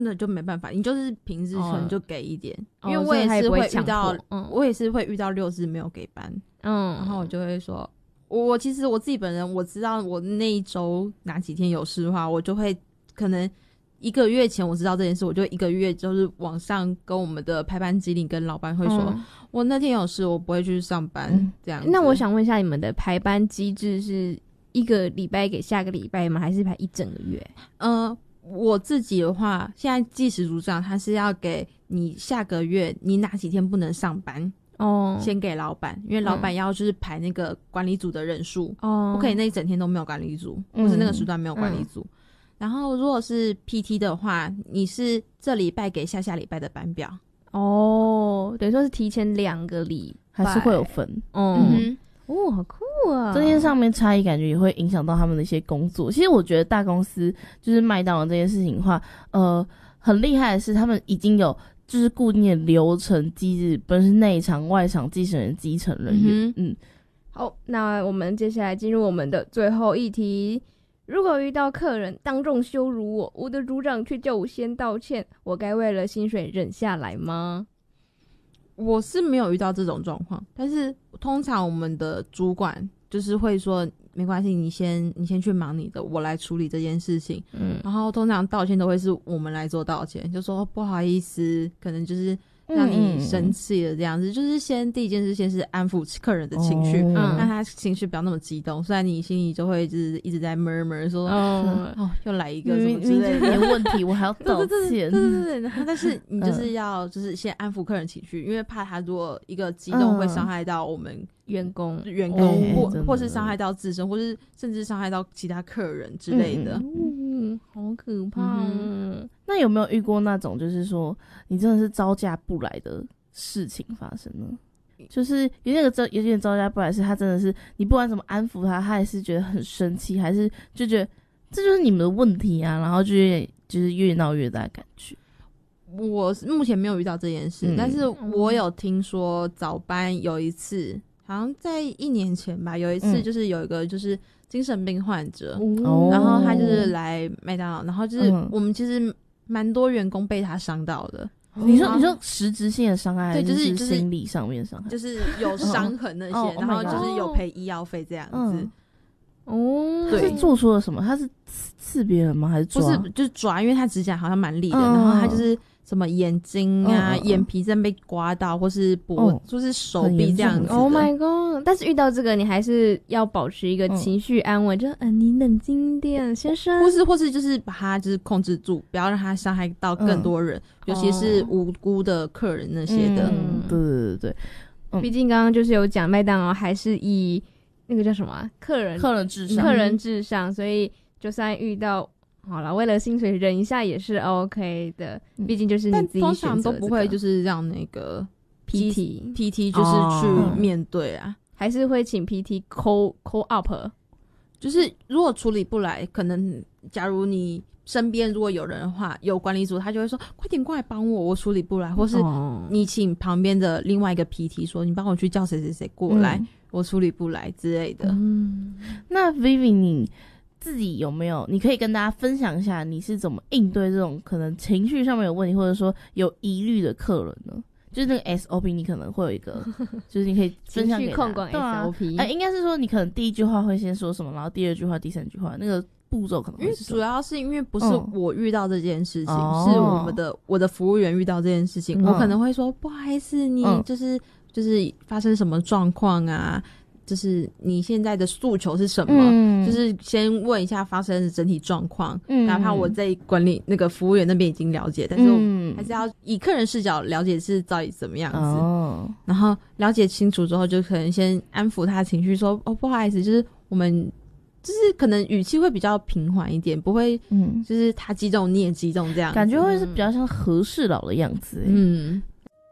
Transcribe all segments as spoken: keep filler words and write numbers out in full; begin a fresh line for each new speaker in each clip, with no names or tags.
那就没办法，你就是平日可能就给一点，
哦、
因为我也是会遇到，
哦嗯、
我也是会遇到六日没有给班，嗯，然后我就会说，我其实我自己本人我知道我那一周哪几天有事的话，我就会可能一个月前我知道这件事，我就一个月就是往上跟我们的排班经理跟老板会说、嗯、我那天有事我不会去上班、嗯、这样子。
那我想问一下，你们的排班机制是一个礼拜给下个礼拜吗？还是排一整个月？
呃我自己的话，现在计时组长他是要给你下个月你哪几天不能上班哦，先给老板，因为老板要就是排那个管理组的人数哦、嗯，不可以那一整天都没有管理组，或是那个时段没有管理组。嗯、然后如果是 P T 的话，你是这礼拜给下下礼拜的班表
哦，等于说是提前两个礼拜
还是会有分，
嗯。嗯哦，好酷啊！
这些上面差异感觉也会影响到他们的一些工作。其实我觉得大公司就是麦当劳这件事情的话，呃，很厉害的是他们已经有就是固定的流程机制，不论是内场、外场、基层人、基层人员。嗯, 嗯，
好，那我们接下来进入我们的最后一题。如果遇到客人当众羞辱我，我的组长却叫我先道歉，我该为了薪水忍下来吗？
我是没有遇到这种状况，但是通常我们的主管就是会说没关系，你先你先去忙你的，我来处理这件事情。嗯，然后通常道歉都会是我们来做道歉，就说不好意思，可能就是让你生气了这样子，嗯、就是先第一件事先是安抚客人的情绪，哦、让他情绪不要那么激动。虽然你心里就会就是一直在 murmur 说，哦，哦又来一个什么之类的，
没问题，我还要道歉。
对对对对，然后但是你就是要就是先安抚客人情绪，因为怕他如果一个激动会伤害到我们
员工、
员工或或是伤害到自身，或是甚至伤害到其他客人之类的。
嗯，好可怕。
嗯，那有没有遇过那种就是说你真的是招架不来的事情发生呢？就是有那个招有点招架不来，是他真的是你不管怎么安抚他，他还是觉得很生气，还是就觉得这就是你们的问题啊，然后就越就是越闹越大的感觉。
我目前没有遇到这件事，嗯、但是我有听说早班有一次，好像在一年前吧，有一次就是有一个就是精神病患者，嗯、然后他就是来麦当劳，然后就是我们其实蛮多员工被他伤到的。
你说你说实质性的伤害，对，就是就是心理上面伤害，
就是有伤痕那些，哦、然后就是有赔医药费这样子。嗯
哦，他是做出了什么？他是刺刺别人吗？还是抓？
不是，就是抓，因为他指甲好像蛮利的，嗯、然后他就是什么眼睛啊、嗯、眼皮真被刮到，或是脖，哦、就是手臂这样子。
Oh my god！ 但是遇到这个，你还是要保持一个情绪安稳，嗯、就嗯、呃，你冷静一点，先生。
或是或是就是把他就是控制住，不要让他伤害到更多人，嗯、尤其是无辜的客人那些的。
嗯，对对对对。
毕竟刚刚就是有讲麦当劳还是以那个叫什么、啊、客人
客人至上，
客人至上，所以就算遇到好了，为了薪水忍一下也是 OK 的，毕竟就是你自己选择、这个。
但通常都不会就是让那个 P T P T 就是去面对啊，
哦、还是会请 P T call call up，
就是如果处理不来，可能假如你身边如果有人的话，有管理组他就会说快点过来帮我，我处理不来，或是你请旁边的另外一个 P T 说你帮我去叫谁谁谁过来。嗯，我处理不来之类的。
嗯，那 Vivi 你自己有没有？你可以跟大家分享一下，你是怎么应对这种可能情绪上面有问题，或者说有疑虑的客人呢？就是那个 S O P， 你可能会有一个，就是你可以分享给他。情绪控管 S O P， 哎、啊欸，应该是说你可能第一句话会先说什么，然后第二句话、第三句话那个步骤可能会是什么？
主要是因为不是我遇到这件事情，嗯、是我们的我的服务员遇到这件事情，嗯、我可能会说不好意思，你就是。嗯就是发生什么状况啊，就是你现在的诉求是什么，嗯、就是先问一下发生的整体状况，嗯、哪怕我在管理那个服务员那边已经了解，但是我还是要以客人视角了解是到底怎么样子，哦、然后了解清楚之后就可能先安抚他的情绪，说哦不好意思，就是我们就是可能语气会比较平缓一点，不会嗯，就是他激动你也激动这样子，
感觉会是比较像和事佬的样子，欸，嗯。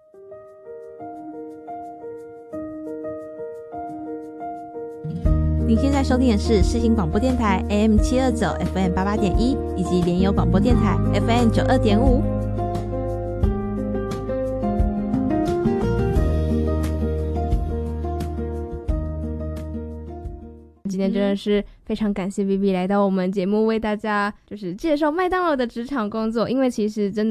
您现在收听的是世新广播电台 A M 七二九 F M 八八点一，以及联友广播电台 F M 九二点五。今
今天真的是非常感谢 Vivi 来到我们节目为大家就是介绍麦当劳的职场工作，因为其实真的